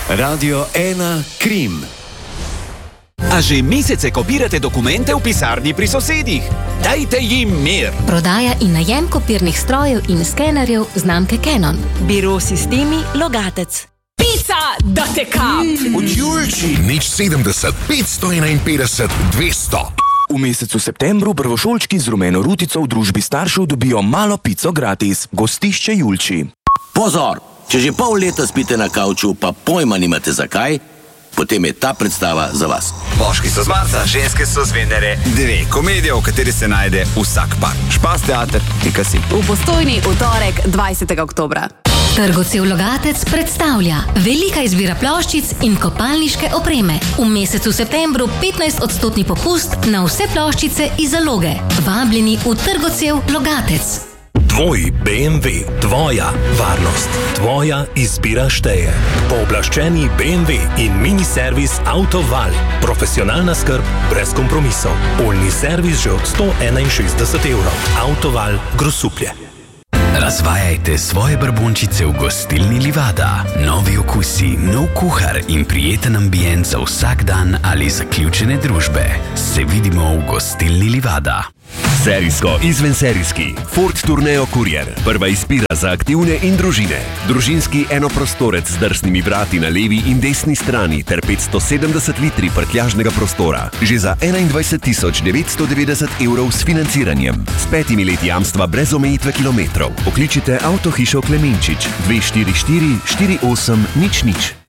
Radio 1 Krim. A že mesece kopirate dokumente v pisarni pri sosedih? Dajte jim mir! Prodaja in najem kopirnih strojev in skenerjev znamke Canon. Biro Sistemi Logatec. Pica, da te kap! Od Julči. Nič 70, 551, 200. V mesecu septembru prvošolčki z rumeno rutico v družbi staršev dobijo malo pico gratis. Gostišče Julči. Pozor! Če že pol leta spite na kavču, pa pojma nimate zakaj, potem je ta predstava za vas. Moški so z Marsa, ženske so z Venere. 2 komedije, v kateri se najde vsak par. Špas teater, si. V Postojni v torek 20. oktobra. Trgovcev Logatec predstavlja velika izbira ploščic in kopalniške opreme. V mesecu septembru 15% popust na vse ploščice iz zaloge. Vabljeni v Trgovcev Logatec. Tvoj BMW, tvoja varnost, tvoja izbira šteje. Pooblaščeni BMW in mini servis Autoval. Profesionalna skrb brez kompromisov. Polni servis že od 161 €. Autoval Grosuplje. Razvajajte svoje brbončice v gostilni Livada. Novi okusi, nov kuhar in prijeten ambient za vsak dan ali zaključene družbe. Se vidimo v gostilni Livada. Serijsko izvenserijski Ford Tourneo Courier. Prva izbira za aktivne in družine. Družinski enoprostorec z drsnimi vrati na levi in desni strani ter 570 litri prtljažnega prostora. Že za 21 990 € s financiranjem. S 5 leti jamstva brez omejitve kilometrov. Pokličite Avtohišo Klemenčič 244 48 00.